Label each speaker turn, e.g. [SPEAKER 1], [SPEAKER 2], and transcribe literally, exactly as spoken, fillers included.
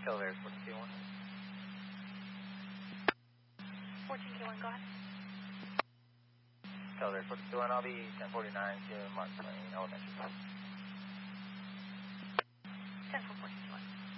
[SPEAKER 1] Calibre fourteen K one.
[SPEAKER 2] fourteen K one, go ahead.
[SPEAKER 1] Calibre fourteen K one, I'll be ten forty-nine to Mark Twain, elementary.
[SPEAKER 2] ten four fourteen.